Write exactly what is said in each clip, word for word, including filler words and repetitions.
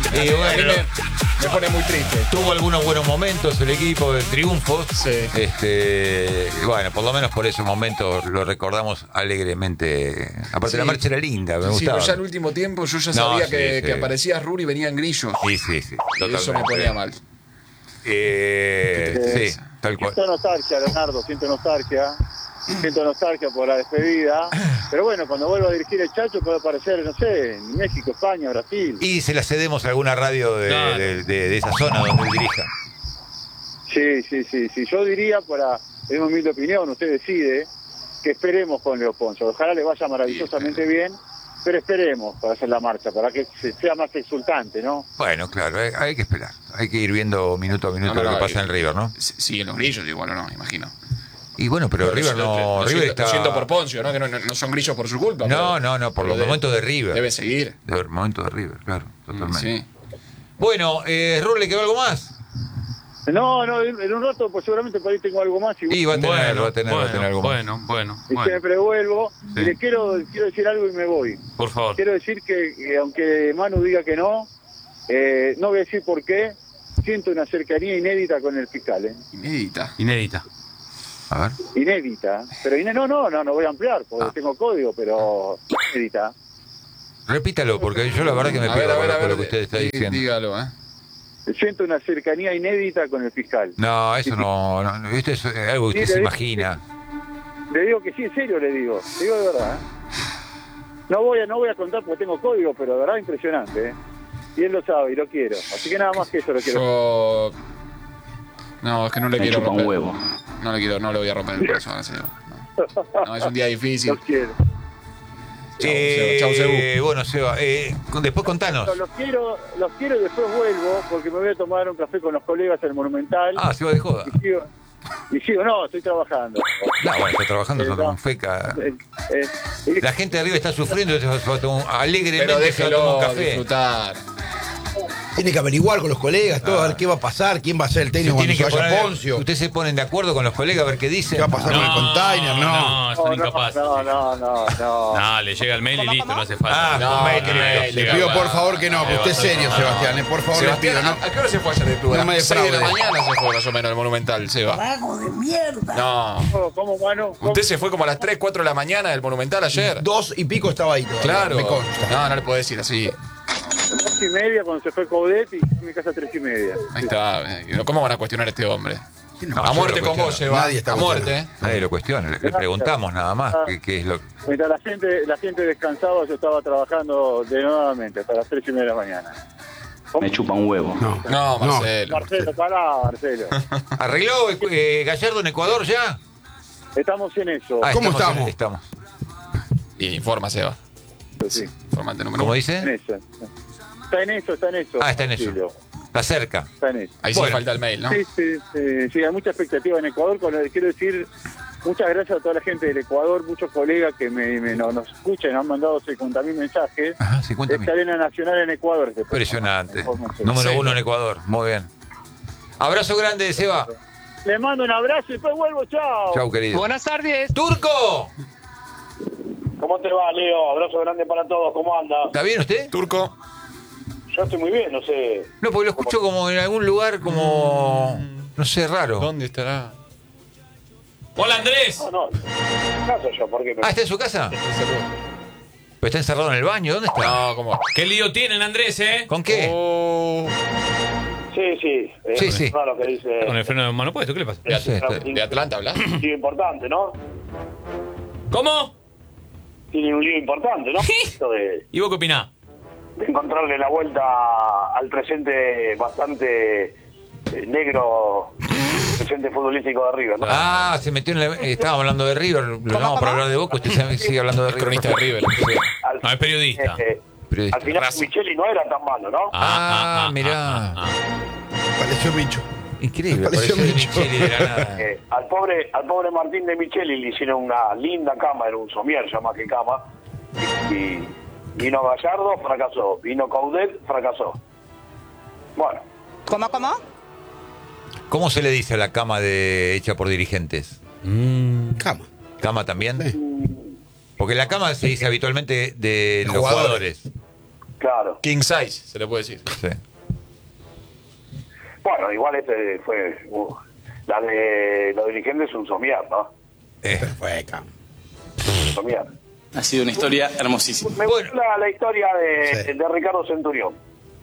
Y A bueno, mí me, me pone muy triste. tuvo algunos buenos momentos el equipo de triunfos. Sí. Este, y bueno, por lo menos por esos momentos lo recordamos alegremente. Aparte Sí. la marcha era linda, me Sí, gustaba. pero ya el último tiempo yo ya No, sabía sí, que, sí. que aparecía Ruri y venían grillos. Sí, sí, sí. Y eso me totalmente. ponía mal. Eh, Qué sí, tristeza. tal cual. Siento nostalgia, Leonardo, siento nostalgia. Siento nostalgia por la despedida. Pero bueno, cuando vuelva a dirigir el Chacho puede aparecer, no sé, en México, España, Brasil. Y se la cedemos a alguna radio de, Claro. de- de- de esa zona donde él dirija. Sí, sí, sí, sí. Yo diría, para, en mi humilde opinión, usted decide, que esperemos con Leo Ponzo. Ojalá le vaya maravillosamente bien, pero esperemos para hacer la marcha, para que se- sea más exultante, ¿no? Bueno, claro, hay, hay que esperar. Hay que ir viendo minuto a minuto No, no, lo que no, pasa eh, en el River, ¿no? S- Siguen los grillos igual o no, imagino. Y bueno, pero River Lo- no. lo River siento, está. lo siento por Poncio, ¿no? Que no, no- no son grillos por su culpa. No, pero- no, no, por pero los debe- momentos de River. Debe seguir. De ver, momentos de River, claro, totalmente. Sí. Bueno, eh, Rul, ¿le quedó algo más? No, no, en en un rato pues seguramente por ahí tengo algo más. Y, Y va a tener, Bueno, va a tener, va a tener algo más. bueno, bueno, y bueno. siempre vuelvo. Sí. Y le quiero, quiero decir algo y me voy. Por favor. Quiero decir que, que aunque Manu diga que no, eh, no voy a decir por qué, siento una cercanía inédita con el fiscal, ¿eh? Inédita. Inédita. A ver. Inédita. Pero iné- no, no, no, no voy a ampliar porque Ah. tengo código, pero inédita. Repítalo, porque yo la verdad que me A pierdo ver, a con ver, lo- a con ver. lo que usted está dí- diciendo. Dígalo, ¿eh? Siento una cercanía inédita con el fiscal. No, eso no, no, esto es algo que usted Sí, se le- imagina. Le digo que sí, en serio le digo. Le digo de verdad. ¿eh? No voy a, no voy a contar porque tengo código, pero de verdad impresionante. ¿eh? Y él lo sabe y lo quiero. Así que nada más que eso lo quiero. Yo. No, es que no le Me quiero chupa un romper. huevo. No le quiero, no le voy a romper el corazón a Seba. No. No, es un día difícil. Los quiero. Chau, Eh, Seba, chau, Sebu. bueno, Seba, eh, con- después contanos. Los quiero, los quiero y después vuelvo porque me voy a tomar un café con los colegas en el Monumental. Ah, Seba de joda. Y sigo, y sigo, no, estoy trabajando. No, bueno, está trabajando Eh, con no. un feca. Eh, eh, y- La gente de arriba está sufriendo, entonces se va a tomar- alegremente Pero se va a déjelo tomar un café. disfrutar. Tiene que averiguar con los colegas, todo, a ver qué va a pasar, quién va a ser el Se técnico cuando tiene se que vaya poner- Poncio, ustedes se ponen de acuerdo con los colegas a ver qué dicen. qué va a pasar con el container, no. No, son no, incapaces. no, no, no, no. No, le llega el mail y listo, no hace falta. Ah, No, con mail, no, querido. no, Le llega, pido va. por favor que no, que usted es serio, Sebastián, eh, por favor le Sebastián, pido, ¿a, ¿no? a qué hora se fue ayer del club? No A me las seis de la defraude. mañana se fue más o menos al Monumental, Seba. ¡Vago de mierda! No. ¿Cómo, cómo, Manu? ¿Cómo? Usted se fue como a las tres, cuatro de la mañana del Monumental ayer. Dos y pico estaba ahí todavía, Claro. me consta. No, no le puedo decir así. Dos y media cuando se fue Coudet y en mi casa tres y media. Ahí está. eh, ¿Cómo van a cuestionar a este hombre? No, A yo muerte lo con vos, cuestiono. Seba. Nadie está A muerte, ¿eh? Nadie lo cuestiona, le, le preguntamos nada más Ah. qué, qué es lo Mientras la gente, la gente descansaba, yo estaba trabajando denodadamente hasta las tres y media de la mañana. ¿Cómo? Me chupa un huevo. No. No, Marcelo. Marcelo, pará, Marcelo. ¿Arregló eh, Gallardo en Ecuador ya? Estamos en eso. Ah, ¿Cómo en- estamos? estamos. Y informa, Seba. Sí, Informante número ¿Cómo uno. en dice? eso. Está en eso, está en eso. Ah, está en eso. Tranquilo, Está cerca. Está en eso. Ahí sí Bueno. falta el mail, ¿no? Sí, sí, sí, sí, hay mucha expectativa en Ecuador. Con lo que quiero decir, muchas gracias a toda la gente del Ecuador, muchos colegas que me, me- no- nos escuchan, han mandado cincuenta mil mensajes. Ajá, cincuenta Es mil. cadena nacional en Ecuador. este Impresionante. programa. Número Sí. uno en Ecuador. Muy bien. Abrazo grande, Seba. Le mando un abrazo y después vuelvo, chao. Chau, querido. Buenas tardes. ¡Turco! ¿Cómo te va, Leo? Abrazo grande para todos, ¿cómo anda? ¿Está bien usted? Turco. Yo estoy muy bien, no sé. No, porque lo escucho como en algún lugar como... No sé, raro. ¿Dónde estará? Hola Andrés. No, no. ¿Qué soy yo? ¿Por qué? Ah, ¿está en su casa? ¿Pero está encerrado en el baño? ¿Dónde está? No, ¿cómo? ¿Qué lío tienen Andrés, eh? ¿Con qué? Oh, Sí, sí. eh, Sí, sí. no, lo que dice. Con el freno de mano puesto, ¿qué le pasa? No sé, está- ¿de Atlanta hablas? Un lío importante, ¿no? ¿Cómo? Tiene un lío importante, ¿no? Esto de, ¿Y vos qué opinás? de encontrarle la vuelta al presente bastante eh, negro, presente futbolístico de River, ¿no? Ah, se metió en la... eh, Estábamos hablando de River, lo llamamos para hablar de Boca, usted se- sigue hablando de Es River. cronista de River. sí. Al, No, es periodista. eh, Periodista. al final Racing. Micheli no era tan malo, ¿no? Ah, mirá. ah, ah. Pareció bicho. Increíble, Pareció pareció de Micho. Micheli de la nada. Eh, al pobre al pobre Martín de Micheli le hicieron una linda cama, era un somier ya más que cama, y vino Gallardo, fracasó, vino Coudet, fracasó. Bueno, ¿Cómo, cómo? ¿Cómo se le dice a la cama de hecha por dirigentes? Cama. ¿Cama también? Porque la cama se dice habitualmente de De los jugadores. jugadores. Claro. King size, se le puede decir. Sí. Bueno, igual este fue... Uh, la de los dirigentes es un somier, ¿no? Eh, Fue, cam. Un somier. Ha sido una historia hermosísima. Me gusta la, la historia de, Sí. de Ricardo Centurión.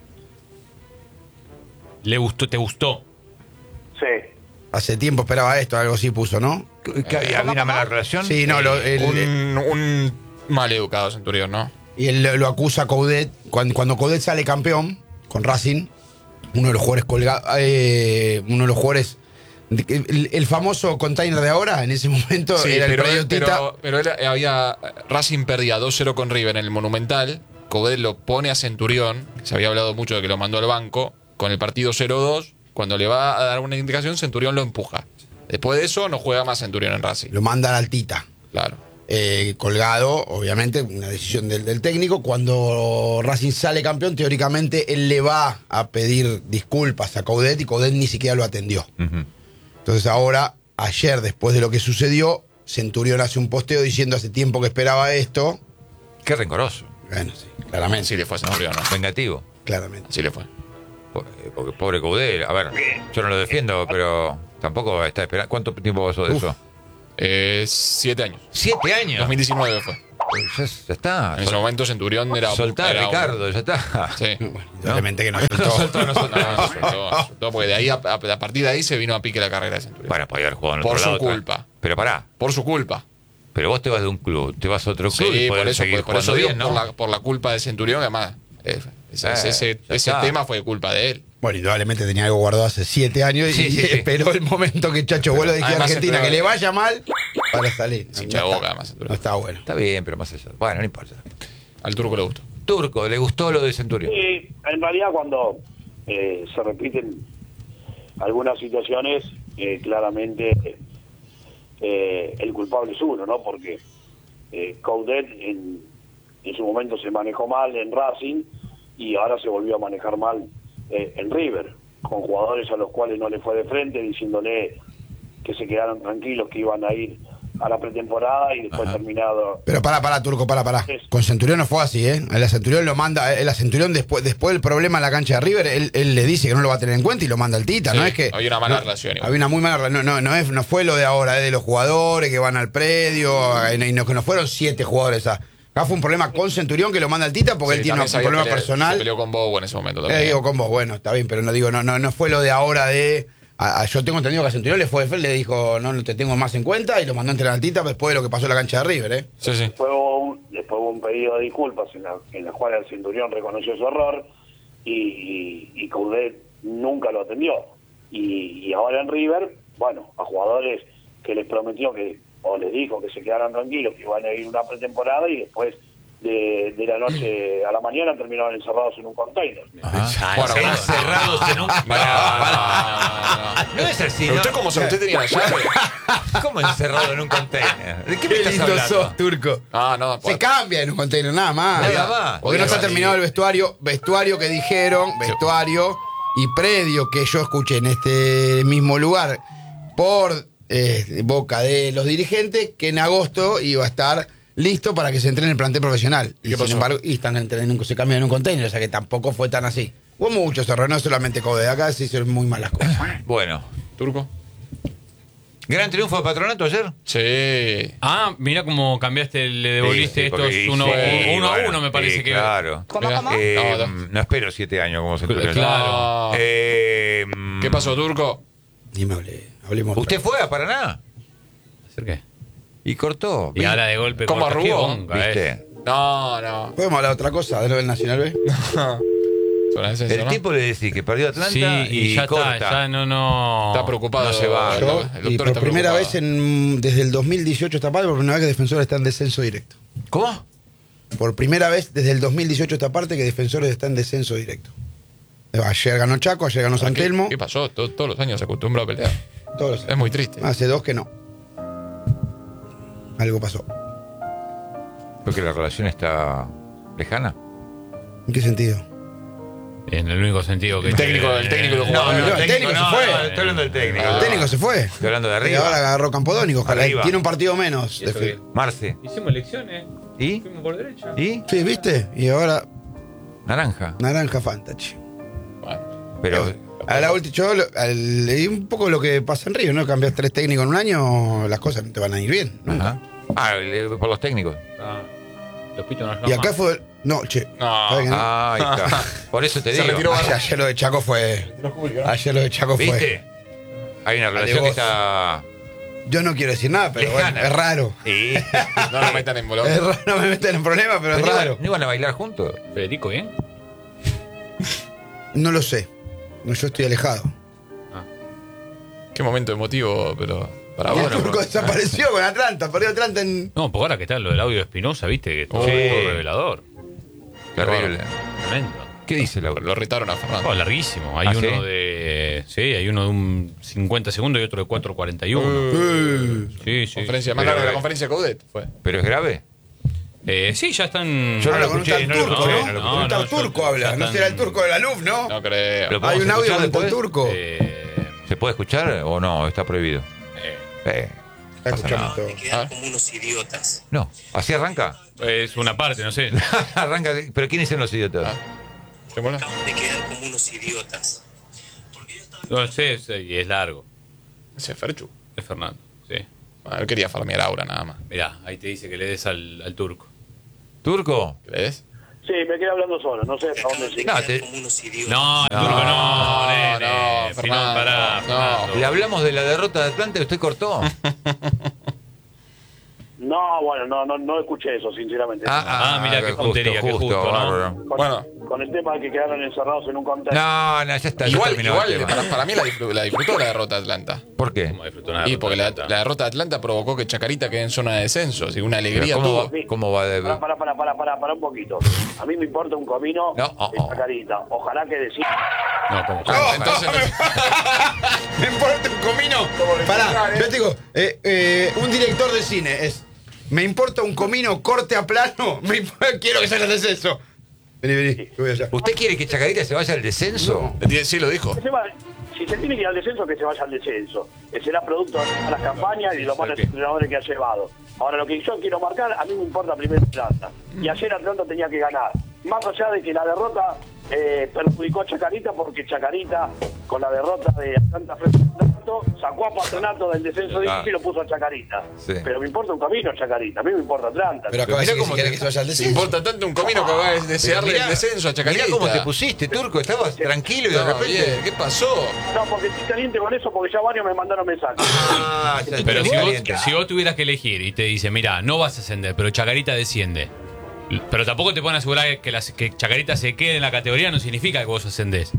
¿Le gustó? ¿Te gustó? Sí. Hace tiempo esperaba esto, algo así puso, ¿no? ¿que había había una mala relación? Sí, no, lo, el- Un, un mal educado Centurión, ¿no? y él lo acusa a Coudet. Cuando, cuando Coudet sale campeón con Racing, uno de los jugadores colgados, eh, uno de los jugadores, el, el famoso container de ahora, en ese momento, Sí, era el pero, predio él, Tita. pero, pero él había. Racing perdía dos cero con River en el Monumental. Coudet lo pone a Centurión, que se había hablado mucho de que lo mandó al banco, con el partido cero dos. Cuando le va a dar una indicación, Centurión lo empuja. Después de eso, no juega más Centurión en Racing. Lo mandan al Tita. Claro. Eh, colgado, obviamente, una decisión del, del técnico. Cuando Racing sale campeón, teóricamente él le va a pedir disculpas a Coudet y Coudet ni siquiera lo atendió. Ujú. Entonces ahora, ayer, después de lo que sucedió, Centurión hace un posteo diciendo hace tiempo que esperaba esto. Qué rencoroso. Bueno, sí, claramente. Sí le fue a Centurión, ¿no? Vengativo. Claramente. Sí le fue. Porque, porque pobre Coudet, a ver, yo no lo defiendo, pero tampoco está esperando. ¿Cuánto tiempo pasó de Uf. eso? Eh, siete años. Siete años. dos mil diecinueve fue. Ya, ya está. En ese momento Centurión era. Soltá, era un- Ricardo, ya está. Sí. Obviamente que no No soltó. soltó, no soltó. No, no, soltó, no soltó, porque de ahí a, a- a partir de ahí se vino a pique la carrera de Centurión. Bueno, podía haber jugado en Por otro su lado, culpa. Pero pará, Por su culpa. pero vos te vas de un club, te vas a otro club y Sí, por podés eso, seguir por, por eso jugando digo, bien, ¿no? por, la, por la culpa de Centurión, que además eh, ese, Eh, ese, ya ese está. tema fue culpa de él. Bueno, indudablemente tenía algo guardado hace siete años y Sí, sí, sí. esperó el momento que Chacho vuelva de aquí a Además, Argentina, Centurión- que le vaya mal para salir. Sin No hincha de está- boca, además, Centurión. No está bueno. Está bien, pero más allá. Bueno, no importa. Al turco le gustó. Turco, ¿le gustó lo de Centurión? Sí, en realidad cuando eh, se repiten algunas situaciones, eh, claramente eh, el culpable es uno, ¿no? Porque eh, Coudet en, en su momento se manejó mal en Racing y ahora se volvió a manejar mal eh, en River, con jugadores a los cuales no le fue de frente, diciéndole que se quedaran tranquilos, que iban a ir a la pretemporada y después Ajá. terminado... Pero para, para, Turco, para, para. Sí. Con Centurión no fue así, ¿eh? A la Centurión lo manda, el Centurión después, después del problema en la cancha de River, él, él le dice que no lo va a tener en cuenta y lo manda al Tita, Sí, ¿no es que? había una mala no, relación igual. Había una muy mala relación. No, no, no, es, no fue lo de ahora, es de los jugadores que van al predio, y no, que no fueron siete jugadores. ah. Acá fue un problema con Centurión que lo manda al Tita porque Sí, él tiene también un se había problema peleado- personal. Se peleó con Bobo en ese momento Eh, también. digo con vos, bueno, está bien, pero no digo, no, no, no fue lo de ahora de. A, a- yo tengo entendido que a Centurión le fue de fe, le dijo, no, no te tengo más en cuenta, y lo mandó a entrenar al Tita después de lo que pasó en la cancha de River, ¿eh? Sí, sí. Después hubo un, después hubo un pedido de disculpas en la, en la cual el Centurión reconoció su error y, y, y Coudet nunca lo atendió. Y, y ahora en River, bueno, a jugadores que les prometió que, o les dijo que se quedaran tranquilos, que iban a ir una pretemporada y después de, de la noche a la mañana terminaron encerrados en un container. Ajá. Bueno, Se bueno. encerrados en un... No, Pará. no, no. No es así, Pero ¿no? usted como si usted tenía la llave. ¿Cómo encerrado en un container? ¿De qué me Qué estás lindo hablando? sos, Turco. Ah, no, Se pues, cambia en un container, nada más. Nada más. Porque no está terminado el vestuario, vestuario que dijeron, vestuario y predio que yo escuché en este mismo lugar por eh, boca de los dirigentes que en agosto iba a estar listo para que se entrene en el plantel profesional. Y ¿Qué sin pasó? embargo, y están entrenando, se cambian en un container, o sea que tampoco fue tan así. Hubo muchos errores, no solamente Coudet, acá se hicieron muy malas cosas. Bueno, turco. gran triunfo de Patronato ayer. Sí. Ah, mira cómo cambiaste, le devolviste Sí, sí, porque- estos uno, sí, uno a bueno, uno, me parece sí, que. Claro. ¿Cómo, Mira, cómo? Eh, No, no, no. espero siete años como Centurión. Claro. Eh, ¿Qué pasó, turco? Y me hablé, hablemos. ¿Usted fue a Paraná? ¿Hacer qué? Y cortó. Y ahora de golpe. ¿Cómo corta, qué arrugó? bonga, eh. ¿Viste? No, no. ¿Podemos hablar de otra cosa de lo del Nacional B? Son las esencias, El ¿no? tipo le decía que perdió Atlanta Sí, y, y, ya corta. está, ya no, no. Está preocupado. No se va. el- Yo, el doctor y por está primera preocupado. vez en, desde el dos mil dieciocho esta parte, por primera vez que Defensores está en descenso directo. ¿Cómo? Por primera vez desde el dos mil dieciocho esta parte que Defensores está en descenso directo. Ayer ganó Chaco, ayer ganó San ¿Qué, Telmo. ¿Qué pasó? Todo- todos los años se acostumbró a pelear. Todos los- Es muy triste. Hace dos que no. Algo pasó. Porque la relación está lejana. ¿En qué sentido? En el único sentido que. El técnico- el técnico de los No, jugadores. no, el técnico se fue. no, estoy hablando del técnico. El técnico se fue. Estoy hablando de Y arriba. ahora agarró Campodónico. Ojalá. Arriba. Tiene un partido menos. ¿Y eso de fe. qué? Marce. Hicimos elecciones. ¿Y? Fuimos por derecha. ¿Y? Sí, ¿viste? Y ahora Naranja. Naranja Fantasy. Bueno, Pero. A la última, yo lo- al- leí un poco lo que pasa en Río, ¿no? Cambias tres técnicos en un año, las cosas no te van a ir bien. nunca. Ajá. Ah, le- por los técnicos. Ah, los pitos no Y son acá más. fue. No, che. No. ¿sabes qué? Ah, ahí está. Por eso te Se digo. retiró. Ayer, ayer lo de Chaco fue. Ayer lo de Chaco fue. ¿Viste? Hay una relación que vos. está. Yo no quiero decir nada, pero bueno, Lejana. es raro. Sí. no lo metan en bolón. Es raro, no me meten en problemas, pero es ¿No iban- raro. ¿No iban a bailar juntos? Federico, ¿bien? No lo sé. No, yo estoy alejado. Qué momento emotivo, pero para Y vos. el no, turco pero- desapareció con Atlanta, perdió Atlanta en. No, porque ahora que está lo del audio de Espinosa, viste, que todo, Sí. todo revelador. Terrible. Tremendo. ¿Qué dice Laura? Lo retaron a Fernando. Oh, larguísimo. Hay ¿Ah, uno sí? de. Sí, hay uno de un cincuenta segundos y otro de cuatro cuarenta y uno. Eh, Sí, sí. Conferencia más Pero- larga de la conferencia de Coudet fue. ¿Pero es grave? Eh, sí, ya están. Yo no habla lo con un escuché, tal no lo turco, escuché, ¿no? no lo escuché. Con un No, tal no, turco ya- habla. ya No están- será el turco de la luz, ¿no? No creo. Pero- Hay un ¿Podemos audio escuchar con un tal después? turco. Eh, ¿Se puede escuchar o no? Está prohibido. eh, Eh, Está escuchando todo. Ah, como unos idiotas. no. ¿Así arranca? es una parte, no sé. arranca. de- ¿Pero quiénes son los idiotas? ¿te mola? Acaban de quedar como unos idiotas. No sé, es, y es largo. Ese es Ferchu. Es Fernando, sí. Ah, él quería farmear aura nada más. Mirá, ahí te dice que le des al, al turco. ¿Turco? ¿Crees? Sí, me quedé hablando solo, no sé hasta dónde Acaban de sigue. No, quedar te- como unos idiotas. No, el turco no, no, nene. no, Si Fernando, pará, no. Fernando. ¿Le hablamos de la derrota de Atlanta y usted cortó? No, bueno, no, no, no escuché eso, sinceramente. Ah, mira qué puntería, qué justo, ¿no? bárbaro. Con, Bueno. con el tema de que quedaron encerrados en un contexto. No, no, ya está. ya Igual, terminó igual el tema. para, para mí la, disfrutó, la disfrutó la derrota de Atlanta. ¿Por qué? ¿Cómo disfrutó una Y porque la, derrota? la derrota de Atlanta provocó que Chacarita quede en zona de descenso. Así que una Pero alegría ¿Cómo, tuvo. va, ¿Cómo va de.? Para, para, para, para, para, para un poquito. A mí me importa un comino No, oh, de oh. Chacarita. Ojalá que decida. No, como No, Entonces, me importa un comino. Pará, yo te digo, eh, eh, un director de cine es. Me importa un comino corte a plano. Me imp- quiero que salga el descenso. Vení, vení, que voy allá. ¿Usted quiere que Chacarita se vaya al descenso? sí lo dijo. Que se va- si se tiene que ir al descenso, que se vaya al descenso. Que será producto de las campañas y de los malos entrenadores que ha llevado. Ahora, lo que yo quiero marcar, a mí me importa primero Atlanta. Y ayer Atlanta tenía que ganar. Más allá de que la derrota eh, perjudicó a Chacarita, porque Chacarita, con la derrota de Atlanta frente a Patronato, sacó a Patronato del descenso Ah. y lo puso a Chacarita. Sí. Pero me importa un camino Chacarita, a mí me importa Atlanta. Pero acaba de Mirá decir que cómo si quiere te- que se vaya al ¿Te descenso. importa tanto un comino que va a desearle Mirá- el descenso a Chacarita? Mirá cómo te pusiste, Turco. Estabas tranquilo y de Estaba repente. bien. ¿Qué pasó? No, porque estoy caliente con eso, porque ya varios me mandaron mensajes. Ah, ya Pero está si caliente. vos, si vos tuvieras que elegir y te dice, mira, no vas a ascender, pero Chacarita desciende. Pero tampoco te pueden asegurar que, las- que Chacarita se quede en la categoría, no significa que vos ascendés.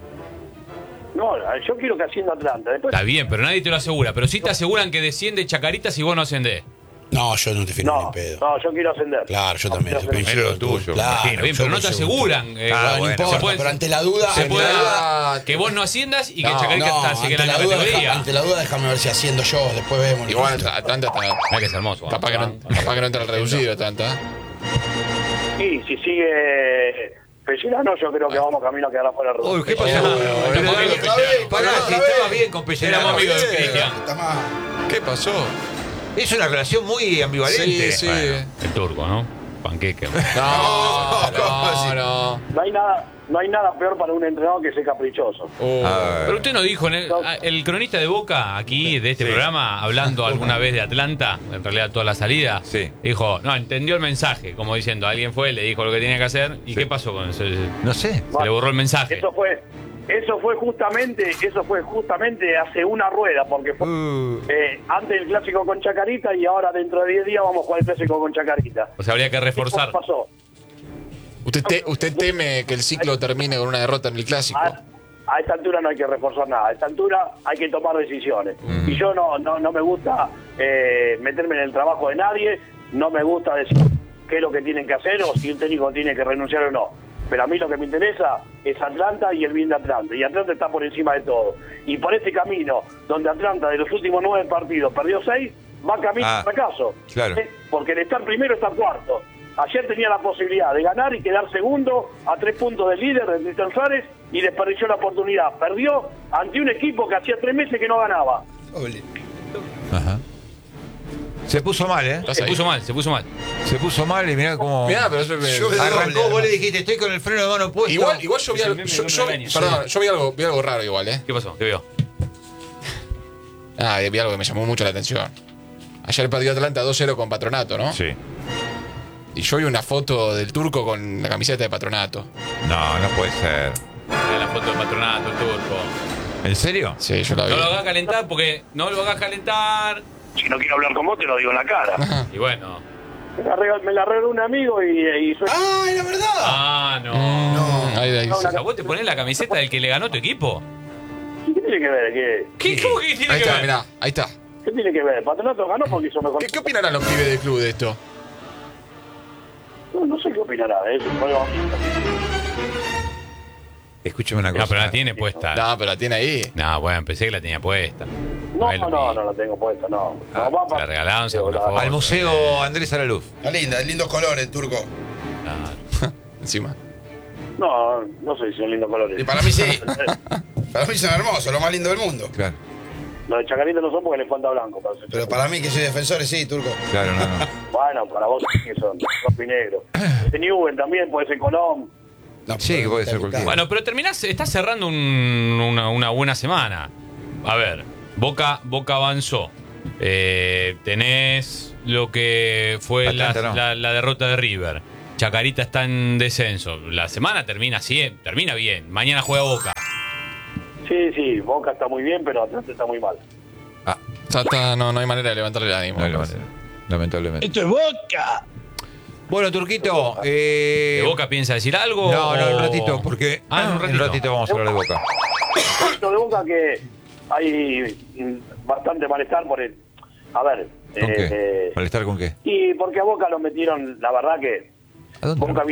No, yo quiero que ascienda Atlanta. Después, Está bien, pero nadie te lo asegura. Pero sí te aseguran que desciende Chacarita si vos no ascendés. No, yo no te firmo ni no, pedo. no, yo quiero ascender. Claro, yo también. Yo coincido Primero con tú. tuyo, Claro, Está bien, yo pero no te coincido con tú. aseguran. eh, Ah, Ah, no bueno. importa, se puede- pero ante la duda. se ante puede la duda- Ah, que vos no asciendas y que No, Chacarita no, está- se quede ante en la, la, duda, categoría. deja- ante la duda, déjame ver si haciendo yo. Después vemos. Igual listo. Atlanta está. Mirá que es hermoso. Capaz que, no, capaz que no entra el reducido Atlanta. Y si sigue Pellerano, yo creo que vamos camino a quedar fuera de ruta. Uy, ¿qué pasó? Oh, Pero, otra vez, Pará, Pará, si otra estaba vez. bien con Pellerano. Éramos amigos de Eh, Cristian. está mal. ¿Qué pasó? Es una relación muy ambivalente. Sí, sí. Bueno. El turco, ¿no? Panqueque. No, ¿cómo así? no, no. No hay nada, no hay nada peor para un entrenador que ser caprichoso. Uh, Ah, Pero usted no dijo, en el, el cronista de Boca, aquí de este Sí. programa, hablando alguna vez de Atlanta, en realidad toda la salida, Sí. dijo, no, entendió el mensaje, como diciendo, alguien fue, le dijo lo que tenía que hacer, ¿y Sí. qué pasó con eso? Se, No sé. se le borró el mensaje. Eso fue, eso fue justamente, eso fue justamente hace una rueda, porque fue Uh, eh, antes del clásico con Chacarita y ahora dentro de diez días vamos a jugar el clásico con Chacarita. O sea, habría que reforzar. ¿Qué pasó? ¿Usted, te- ¿Usted teme que el ciclo termine con una derrota en el clásico? A, a esta altura no hay que reforzar nada, a esta altura hay que tomar decisiones. Y yo no, no, no me gusta eh, meterme en el trabajo de nadie, no me gusta decir qué es lo que tienen que hacer o si un técnico tiene que renunciar o no. Pero a mí lo que me interesa es Atlanta y el bien de Atlanta. Y Atlanta está por encima de todo. Y por este camino, donde Atlanta de los últimos nueve partidos perdió seis, va camino Ah, al fracaso. claro. ¿Eh? Porque el estar primero está cuarto. Ayer tenía la posibilidad de ganar y quedar segundo a tres puntos del líder, de Cristian Suárez, y desperdició la oportunidad. Perdió ante un equipo que hacía tres meses que no ganaba. Doble. Ajá. Se puso mal, ¿eh? ¿Estás Se ahí? puso mal, se puso mal. Se puso mal y mirá cómo. Mirá, pero eso me- Yo veo- Arrancó, doble, vos le dijiste, estoy con el freno de mano puesto. Igual, igual yo vi Es el algo. meme Yo, de yo- Bruno Beni. perdón, yo vi algo, vi algo raro igual, ¿eh? ¿Qué pasó? ¿Qué vio? Ah, vi algo que me llamó mucho la atención. Ayer perdió Atlanta dos cero con Patronato, ¿no? Sí. Y yo vi una foto del turco con la camiseta de Patronato. No, no puede ser. Mira la foto del patronato, el turco. ¿En serio? Sí, yo la vi. No lo hagas calentar porque no lo hagas calentar. Si no quiero hablar con vos, te lo digo en la cara. Y bueno. Me la regaló, me la regaló un amigo y, y soy... ¡Ah, era verdad! Ah, no. Mm, ahí, ahí, No, sí. la- O sea, ¿vos te ponés la camiseta del que le ganó tu equipo? ¿Qué tiene que ver? ¿Qué, ¿Qué? ¿Cómo que tiene Ahí que está, ver? mirá, ahí está. qué tiene que ver? Patronato ganó porque hizo mejor. ¿Qué, qué opinarán los pibes del club de esto? No, no sé qué opinará de eso. Pero... Escúchame una cosa. No, pero la tiene puesta. No, pero la tiene ahí. No, bueno, pensé que la tenía puesta. No, es lo no, mismo. no la tengo puesta, no. Ah, no va Se la regalaron, sacó una la- foto. Al Museo Andrés Araluz. Está linda, lindos colores, turco. Claro. Encima. No, no sé si son lindos colores. Y para mí sí. Para mí son hermosos, lo más lindo del mundo. Claro, Los de Chacarita no son porque le falta blanco. Para ser- Pero para mí que soy defensor, sí, turco. claro, no, no. Bueno, para vos sí que son rojo y negro. Este Newell también puede ser Colón. No, Sí, pero- puede ser cualquiera. Bueno, pero terminás, estás cerrando un- una, una buena semana. A ver, Boca, Boca avanzó. Eh, tenés lo que fue la, Atlanta no. la- la derrota de River. Chacarita está en descenso. La semana termina así, termina bien. Mañana juega Boca. Sí, sí, Boca está muy bien, pero Atlanta está muy mal. Ah, Está- está- no, no hay manera de levantarle el ánimo. no hay manera. Lamentablemente. Esto es Boca. Bueno, Turquito. Eh... ¿De Boca piensa decir algo? No, no, o- un ratito, porque. Ah, en un ratito. Un ratito vamos a hablar de Boca. Lo de Boca que hay mm, bastante malestar por el... A ver... ¿Con eh, qué? eh, ¿Malestar con qué? y porque a Boca lo metieron, la verdad que ¿A dónde? Boca